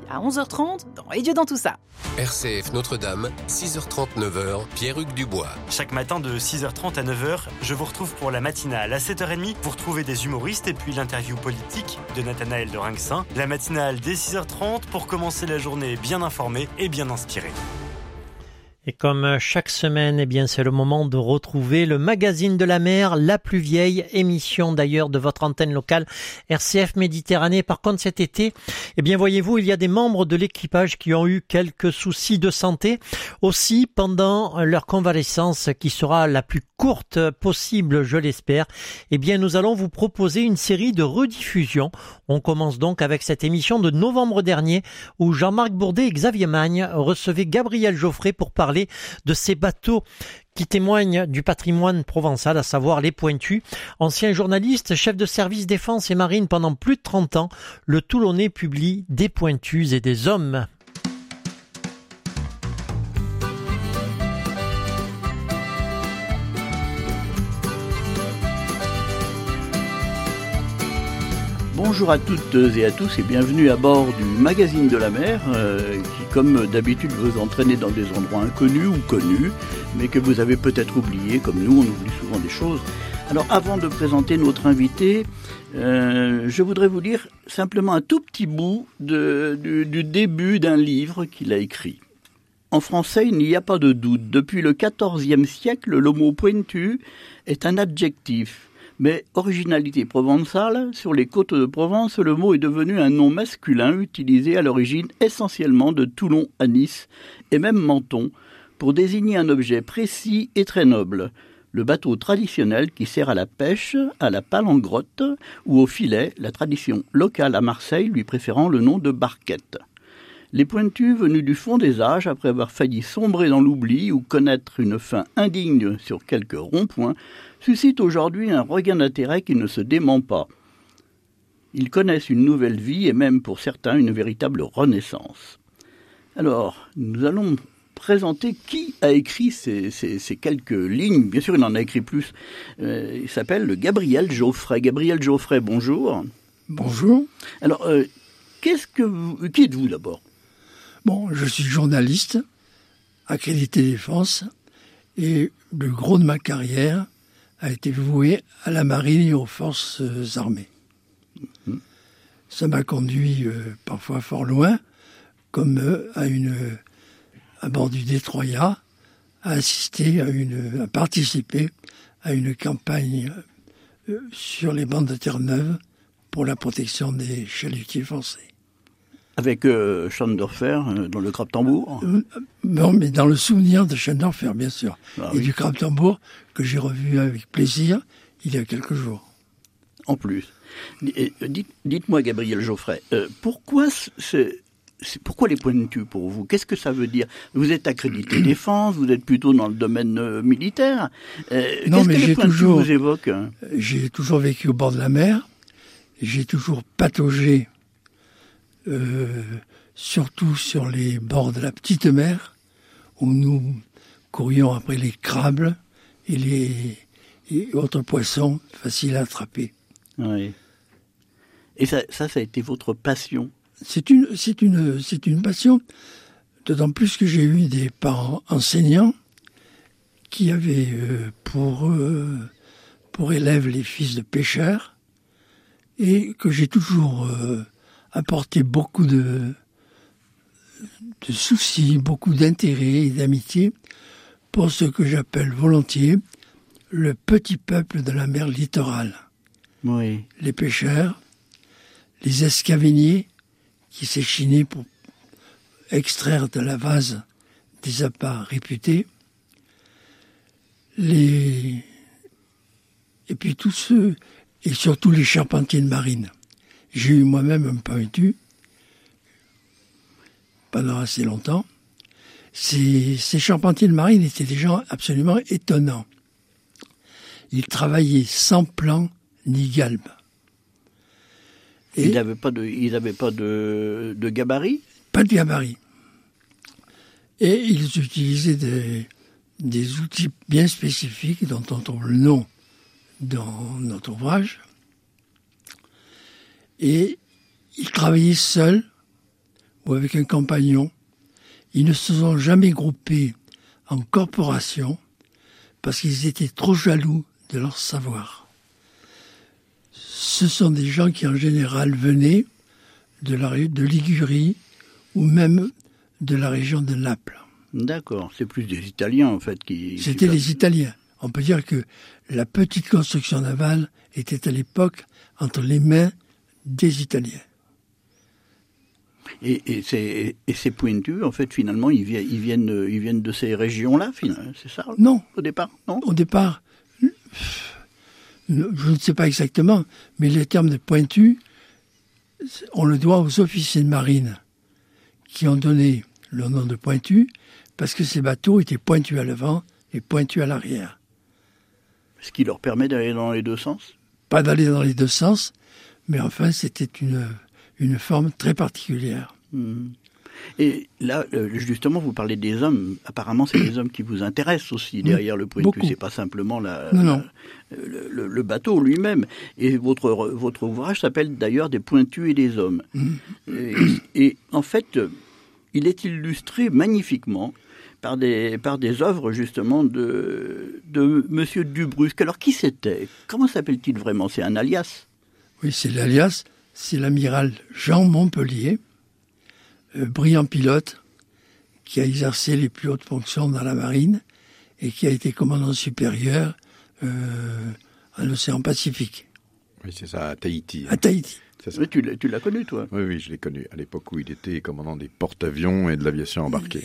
à 11h30 dans Et Dieu dans tout ça. RCF Notre-Dame, 6h30, 9h, Pierre-Hugues Dubois. Chaque matin de 6h30 à 9h, je vous retrouve pour la matinale. À 7h30, vous retrouvez des humoristes et puis l'interview politique de Nathanaël de Rinxin. La matinale dès 6h30 pour commencer la journée bien informée et bien inspirée. Et comme chaque semaine, eh bien, c'est le moment de retrouver le magazine de la mer, la plus vieille émission d'ailleurs de votre antenne locale RCF Méditerranée. Par contre, cet été, eh bien, voyez-vous, il y a des membres de l'équipage qui ont eu quelques soucis de santé. Aussi, pendant leur convalescence, qui sera la plus courte possible, je l'espère, eh bien, nous allons vous proposer une série de rediffusions. On commence donc avec cette émission de novembre dernier où Jean-Marc Bourdet et Xavier Magne recevaient Gabriel Geoffrey pour parler de ces bateaux qui témoignent du patrimoine provençal, à savoir les Pointus. Ancien journaliste, chef de service défense et marine pendant plus de 30 ans, le Toulonnais publie Des Pointus et des hommes. Bonjour à toutes et à tous et bienvenue à bord du magazine de la mer qui, comme d'habitude, vous entraîne dans des endroits inconnus ou connus, mais que vous avez peut-être oubliés, comme nous, on oublie souvent des choses. Alors, avant de présenter notre invité, je voudrais vous lire simplement un tout petit bout du début d'un livre qu'il a écrit. En français, il n'y a pas de doute. Depuis le XIVe siècle, le mot pointu est un adjectif. Mais originalité provençale, sur les côtes de Provence, le mot est devenu un nom masculin utilisé à l'origine essentiellement de Toulon à Nice et même Menton pour désigner un objet précis et très noble, le bateau traditionnel qui sert à la pêche, à la palangrotte ou au filet, la tradition locale à Marseille lui préférant le nom de barquette. Les Pointus, venus du fond des âges, après avoir failli sombrer dans l'oubli ou connaître une fin indigne sur quelques ronds-points, suscitent aujourd'hui un regain d'intérêt qui ne se dément pas. Ils connaissent une nouvelle vie et même pour certains une véritable renaissance. Alors, nous allons présenter qui a écrit ces quelques lignes. Bien sûr, il en a écrit plus. Il s'appelle Gabriel Geoffrey. Gabriel Geoffrey, bonjour. Bonjour. Alors, qui êtes-vous d'abord ? Bon, je suis journaliste, accrédité défense, et le gros de ma carrière a été voué à la marine et aux forces armées. Ça m'a conduit parfois fort loin, comme à bord du Détroit, à participer à une campagne sur les bancs de Terre-Neuve pour la protection des chalutiers français. Avec Schandorfer dans le crabe-tambour Non, mais dans le souvenir de Schandorfer, bien sûr. Ah, et oui. du crabe-tambour que j'ai revu avec plaisir il y a quelques jours. En plus. Dites-moi, Gabriel Geoffrey, pourquoi les Pointus pour vous ? Qu'est-ce que ça veut dire ? Vous êtes accrédité défense, vous êtes plutôt dans le domaine militaire. Non, mais qu'est-ce que les Pointus vous évoquent ? J'ai toujours vécu au bord de la mer. J'ai toujours pataugé surtout sur les bords de la petite mer, où nous courions après les crabes et autres poissons faciles à attraper. Oui. Et ça a été votre passion ? C'est une passion, d'autant plus que j'ai eu des parents enseignants qui avaient pour élèves les fils de pêcheurs et que j'ai toujours apporté beaucoup de soucis, beaucoup d'intérêt et d'amitié pour ce que j'appelle volontiers le petit peuple de la mer littorale. Oui. Les pêcheurs, les escaveniers qui s'échinaient pour extraire de la vase des appâts réputés, et puis tous ceux, et surtout les charpentiers de marine. J'ai eu moi-même un pointu pendant assez longtemps. Ces charpentiers de marine étaient des gens absolument étonnants. Ils travaillaient sans plan ni galbe. Et ils n'avaient pas de gabarit ? Pas de gabarit. Et ils utilisaient des outils bien spécifiques dont on trouve le nom dans notre ouvrage. Et ils travaillaient seuls ou avec un compagnon. Ils ne se sont jamais groupés en corporation parce qu'ils étaient trop jaloux de leur savoir. Ce sont des gens qui en général venaient de Ligurie ou même de la région de Naples. D'accord, c'est plus des Italiens en fait C'était les Italiens. On peut dire que la petite construction navale était à l'époque entre les mains des Italiens. Et ces pointus, en fait, finalement, ils viennent de ces régions-là, c'est ça? Non. Au départ, non? Au départ, je ne sais pas exactement, mais le terme de pointu, on le doit aux officiers de marine qui ont donné le nom de pointu parce que ces bateaux étaient pointus à l'avant et pointus à l'arrière. Ce qui leur permet d'aller dans les deux sens? Pas d'aller dans les deux sens, mais enfin, c'était une forme très particulière. Et là, justement, vous parlez des hommes. Apparemment, c'est les hommes qui vous intéressent aussi derrière le pointu. Beaucoup. C'est pas simplement le bateau lui-même. Et votre ouvrage s'appelle d'ailleurs Des pointus et des hommes. Et en fait, il est illustré magnifiquement par des œuvres justement de Monsieur Dubrusque. Alors qui c'était? Comment s'appelle-t-il vraiment? C'est un alias? Oui, c'est l'alias. C'est l'amiral Jean Montpellier, brillant pilote, qui a exercé les plus hautes fonctions dans la marine et qui a été commandant supérieur en océan Pacifique. Oui, c'est ça, à Tahiti. À Tahiti. C'est ça. Oui, tu l'as connu, toi? Oui, je l'ai connu à l'époque où il était commandant des porte-avions et de l'aviation embarquée.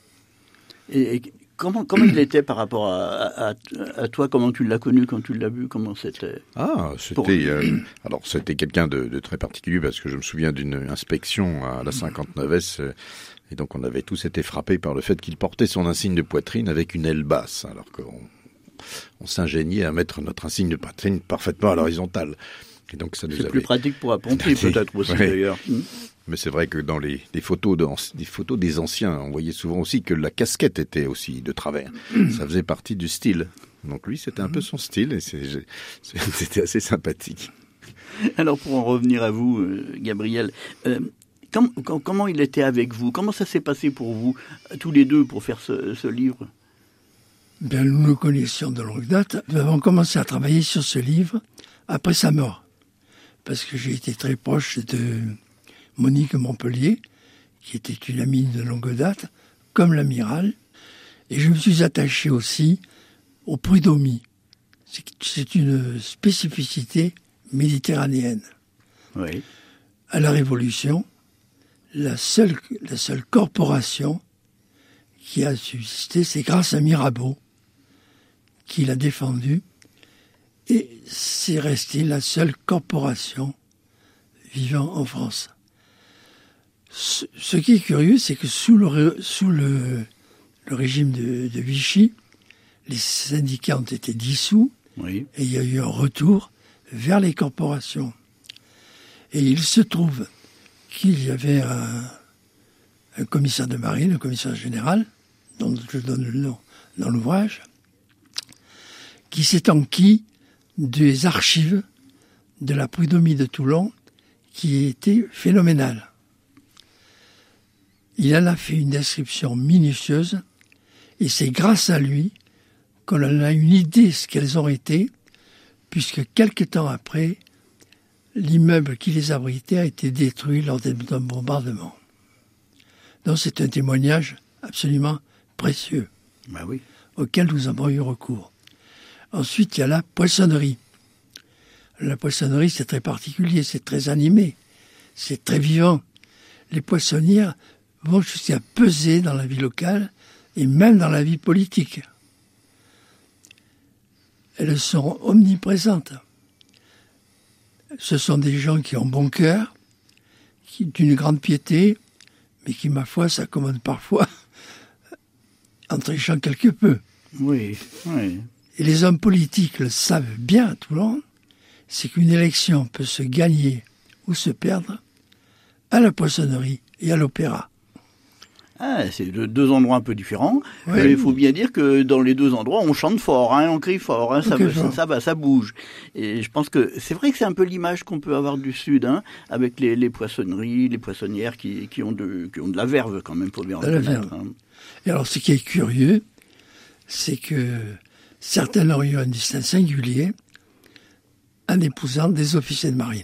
Et comment il était par rapport à toi? Comment tu l'as connu quand tu l'as vu? Comment c'était? Ah, alors c'était quelqu'un de très particulier parce que je me souviens d'une inspection à la 59S et donc on avait tous été frappés par le fait qu'il portait son insigne de poitrine avec une aile basse alors qu'on s'ingéniait à mettre notre insigne de poitrine parfaitement à l'horizontale. Et donc ça nous C'est plus pratique pour apponter peut-être aussi d'ailleurs. Mais c'est vrai que dans les photos des anciens, on voyait souvent aussi que la casquette était aussi de travers. Ça faisait partie du style. Donc lui, c'était un peu son style et c'était assez sympathique. Alors pour en revenir à vous, Gabriel, comment il était avec vous? Comment ça s'est passé pour vous, tous les deux, pour faire ce livre? Bien, nous nous connaissions de longue date. Nous avons commencé à travailler sur ce livre après sa mort. Parce que j'ai été très proche de Monique Montpellier, qui était une amie de longue date, comme l'amiral. Et je me suis attaché aussi au prud'homie. C'est une spécificité méditerranéenne. Oui. À la Révolution, la seule corporation qui a subsisté, c'est grâce à Mirabeau, qui l'a défendu. Et c'est resté la seule corporation vivant en France. Ce qui est curieux, c'est que sous le régime de Vichy, les syndicats ont été dissous, oui. Et il y a eu un retour vers les corporations. Et il se trouve qu'il y avait un commissaire de marine, un commissaire général, dont je donne le nom dans l'ouvrage, qui s'est enquis des archives de la prud'homie de Toulon, qui était phénoménale. Il en a fait une description minutieuse, et c'est grâce à lui qu'on en a une idée de ce qu'elles ont été, puisque quelque temps après, l'immeuble qui les abritait a été détruit lors d'un bombardement. Donc c'est un témoignage absolument précieux, Oui. auquel nous avons eu recours. Ensuite, il y a la poissonnerie. La poissonnerie, c'est très particulier, c'est très animé, c'est très vivant. Les poissonnières vont jusqu'à peser dans la vie locale et même dans la vie politique. Elles sont omniprésentes. Ce sont des gens qui ont bon cœur, d'une grande piété, mais qui, ma foi, s'accommodent parfois en trichant quelque peu. Oui. Et les hommes politiques le savent bien à Toulon, c'est qu'une élection peut se gagner ou se perdre à la poissonnerie et à l'opéra. Ah, c'est deux endroits un peu différents. Oui. Il faut bien dire que dans les deux endroits, on chante fort, on crie fort, ça bouge. Et je pense que c'est vrai que c'est un peu l'image qu'on peut avoir du Sud, avec les poissonneries, les poissonnières qui ont de la verve quand même, faut bien reconnaître. Et alors, ce qui est curieux, c'est que certains ont eu un destin singulier en épousant des officiers de marine.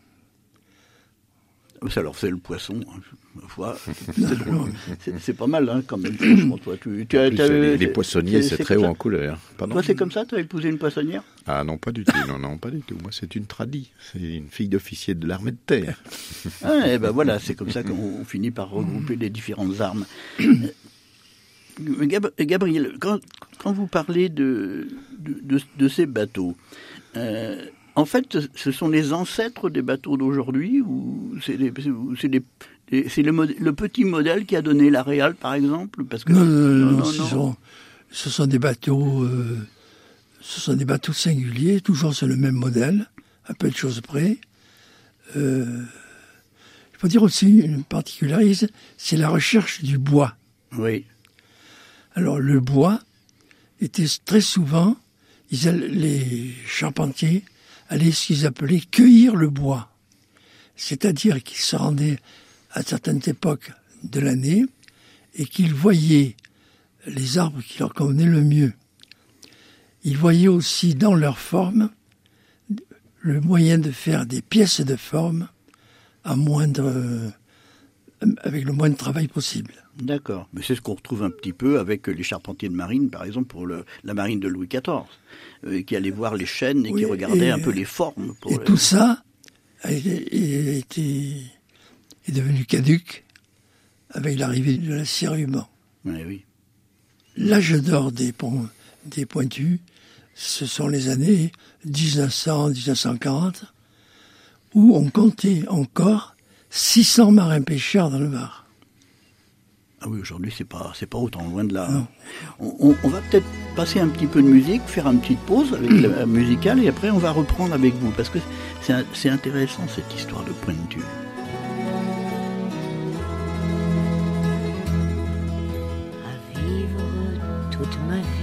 Alors c'est le poisson, c'est drôle. C'est pas mal quand même. Franchement, toi, les poissonniers, c'est très haut en couleur. Pardon. Toi, c'est comme ça, tu as épousé une poissonnière? Ah non, pas du tout. Non, pas du tout. Moi, c'est une tradie. C'est une fille d'officier de l'armée de terre. Et ben voilà, c'est comme ça qu'on finit par regrouper les différentes armes. Gabriel, quand vous parlez de ces bateaux, en fait, ce sont les ancêtres des bateaux d'aujourd'hui ou c'est le petit modèle qui a donné la Réal, par exemple? Parce que non. Ce sont des bateaux, singuliers, toujours sur le même modèle, à peu de choses près. Il faut dire aussi une particularité, c'est la recherche du bois. Oui. Alors le bois était très souvent, les charpentiers allaient ce qu'ils appelaient cueillir le bois. C'est-à-dire qu'ils se rendaient à certaines époques de l'année et qu'ils voyaient les arbres qui leur convenaient le mieux. Ils voyaient aussi dans leur forme le moyen de faire des pièces de forme avec le moins de travail possible. D'accord. Mais c'est ce qu'on retrouve un petit peu avec les charpentiers de marine, par exemple, pour la marine de Louis XIV, qui allaient voir les chaînes et qui regardaient un peu les formes. Tout ça est devenu caduc avec l'arrivée de l'acier ruban. Oui. L'âge d'or des pointus, ce sont les années 1900-1940, où on comptait encore 600 marins-pêcheurs dans le Var. Ah oui, aujourd'hui, c'est pas autant, loin de là. On va peut-être passer un petit peu de musique, faire une petite pause avec la musicale, et après on va reprendre avec vous, parce que c'est intéressant cette histoire de pointu. À vivre toute ma vie